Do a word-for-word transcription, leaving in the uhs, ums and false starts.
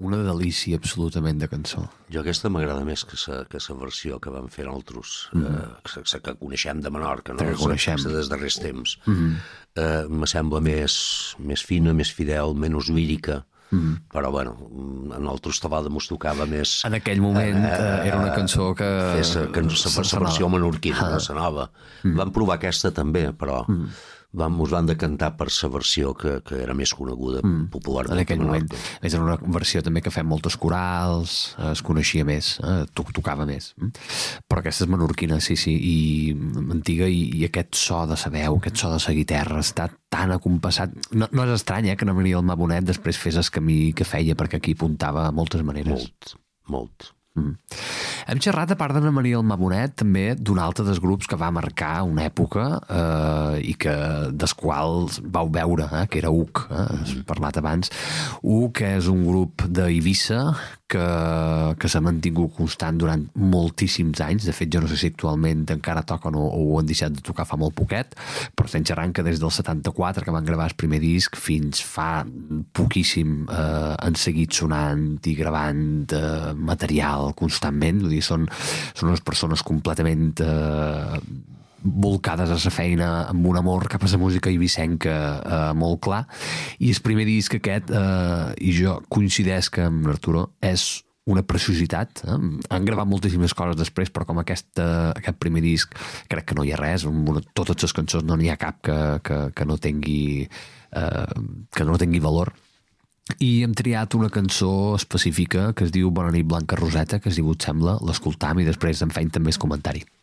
Una delícia absolutament de cançó. Jo aquesta m'agrada més que la que la versió que van fer altres, mm -hmm. eh, la que coneixem de Menorca, no? Que coneixem. La dels darrers temps. Mm -hmm. eh, me sembla més, més fina, més fidel, menys lírica, mm -hmm. però bueno, en altres tabada mos tocava més... En aquell moment eh, era una cançó que... Fer la versió menorquina, ah. la nova. Mm -hmm. Vam provar aquesta també, però... Mm -hmm. Vam, us van decantar per la versió que, que era més coneguda mm, popularment. En aquell moment. És una versió també que fem moltes corals, es coneixia més, eh, tocava més. Però aquesta és menorquina, sí, sí, i antiga, i, i aquest so de sa veu, aquest so de sa guitarra està tan acompassat. No, no és estrany eh, que na Maria Almà Bonet després fes el camí que feia, perquè aquí apuntava a moltes maneres. Molt, molt. Mm. Hem xerrat, a part de la Maria Almà Bonet, també d'un altre dels grups que va marcar una època eh, i que dels quals vau veure, eh, que era U C, eh, has parlat abans. U C és un grup d'Eivissa que, que s'ha mantingut constant durant moltíssims anys. De fet, jo no sé si actualment encara toquen o, o ho han deixat de tocar fa molt poquet, però estem xerrant que des del setanta-quatre, que van gravar el primer disc, fins fa poquíssim eh, han seguit sonant i gravant eh, material constantment. Vull dir, són, són unes persones completament eh, volcades a la feina, amb un amor cap a la música eivissenca eh, molt clar, i el primer disc aquest eh, i jo coincidesc amb l'Arturo, és una preciositat, eh? Han gravat moltíssimes coses després, però com aquest, eh, aquest primer disc crec que no hi ha res, amb una, totes les cançons no n'hi ha cap que, que, que no tingui eh, que no tingui valor. I hem triat una cançó específica que es diu Bona nit Blanca Roseta, que es diu Et sembla, l'escoltam i després en feim també el comentari.